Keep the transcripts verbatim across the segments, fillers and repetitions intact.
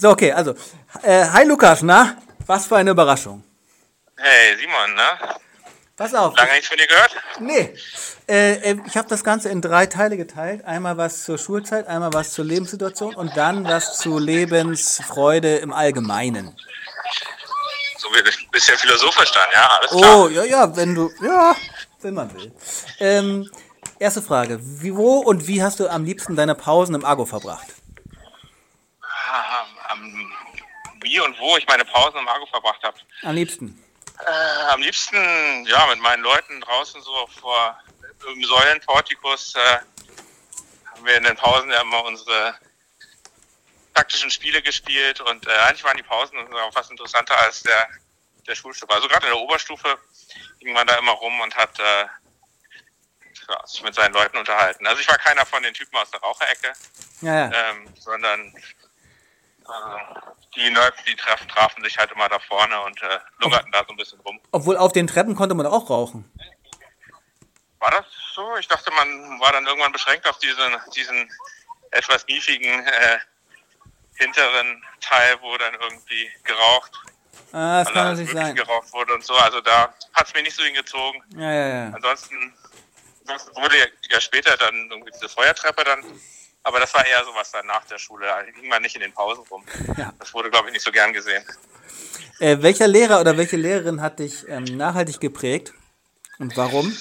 So, okay, also. Äh, hi Lukas, na? Was für eine Überraschung. Hey Simon, ne? Pass auf. Lange nichts von dir gehört? Nee. Äh, äh, ich habe das Ganze in drei Teile geteilt. Einmal was zur Schulzeit, einmal was zur Lebenssituation und dann was zu Lebensfreude im Allgemeinen. So ein bisschen philosophisch dann, ja, alles Oh, klar. ja, ja, wenn du, ja, wenn man will. Ähm, erste Frage. Wie, wo und wie hast du am liebsten deine Pausen im Argo verbracht? Ah, am, wie und wo ich meine Pausen im Argo verbracht habe. Am liebsten. Äh, am liebsten, ja, mit meinen Leuten draußen so vor im Säulenportikus äh, haben wir in den Pausen ja immer unsere taktischen Spiele gespielt und äh, eigentlich waren die Pausen auch fast interessanter als der, der Schulstufe. Also gerade in der Oberstufe ging man da immer rum und hat äh, ja, sich mit seinen Leuten unterhalten. Also ich war keiner von den Typen aus der Raucherecke, Ja, ja. ähm, sondern äh, die Nerds, die trafen, trafen sich halt immer da vorne und äh, lungerten da so ein bisschen rum. Obwohl auf den Treppen konnte man auch rauchen. War das so? Ich dachte, man war dann irgendwann beschränkt auf diesen, diesen etwas miefigen äh, hinteren Teil, wo dann irgendwie geraucht, Ah, das also kann alles natürlich mögliche sein. geraucht wurde und so. Also da hat es mir nicht so hingezogen. Ja, ja, ja. Ansonsten, ansonsten wurde ja, ja später dann irgendwie diese Feuertreppe dann, aber das war eher sowas dann nach der Schule. Da ging man nicht in den Pausen rum. Ja. Das wurde, glaube ich, nicht so gern gesehen. Äh, welcher Lehrer oder welche Lehrerin hat dich ähm, nachhaltig geprägt und warum?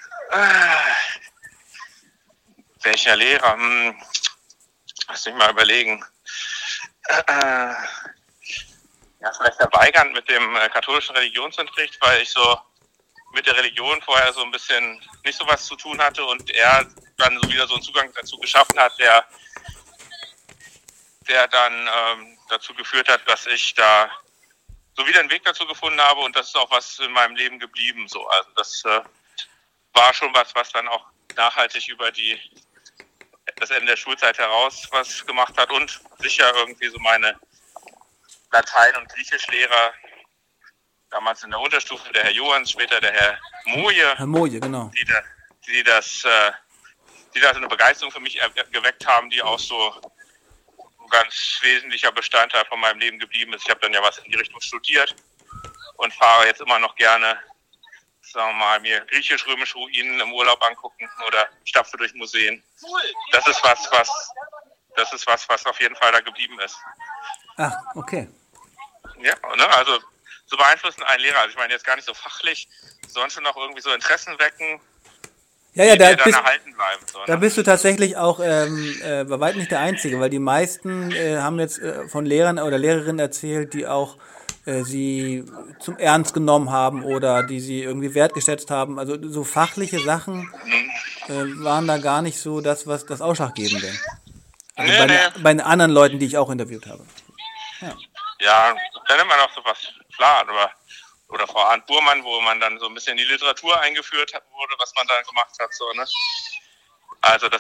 Welcher Lehrer? Hm, lass mich mal überlegen. Äh, ja, vielleicht der Weigand mit dem äh, katholischen Religionsunterricht, weil ich so mit der Religion vorher so ein bisschen nicht so was zu tun hatte und er dann so wieder so einen Zugang dazu geschaffen hat, der, der dann ähm, dazu geführt hat, dass ich da so wieder einen Weg dazu gefunden habe und das ist auch was in meinem Leben geblieben. So. Also das äh, war schon was, was dann auch nachhaltig über die das Ende der Schulzeit heraus was gemacht hat und sicher irgendwie so meine Latein- und Griechischlehrer, damals in der Unterstufe, der Herr Johans, später der Herr Moje, Herr Moje, genau. die, da, die das, äh, die da so eine Begeisterung für mich geweckt haben, die auch so ein ganz wesentlicher Bestandteil von meinem Leben geblieben ist. Ich habe dann ja was in die Richtung studiert und fahre jetzt immer noch gerne, sagen wir mal, mir griechisch-römische Ruinen im Urlaub angucken oder stapfe durch Museen. Das ist was, was, das ist was, was auf jeden Fall da geblieben ist. Ach, okay. Ja, ne, also so beeinflussen einen Lehrer. Also ich meine jetzt gar nicht so fachlich, sondern schon noch irgendwie so Interessen wecken, Ja, ja, die da mir dann bist, erhalten bleiben. So, da ne? bist du tatsächlich auch ähm, äh, bei weitem nicht der Einzige, weil die meisten äh, haben jetzt äh, von Lehrern oder Lehrerinnen erzählt, die auch äh, sie zum Ernst genommen haben oder die sie irgendwie wertgeschätzt haben. Also so fachliche Sachen äh, waren da gar nicht so das, was das Ausschlaggebende. Also Nee, bei, nee. den- bei den anderen Leuten, die ich auch interviewt habe. Ja, dann nimmt man auch sowas klar. Oder, oder Frau Arndt Burmann, wo man dann so ein bisschen in die Literatur eingeführt hat, wurde, was man da gemacht hat. So, ne? Also das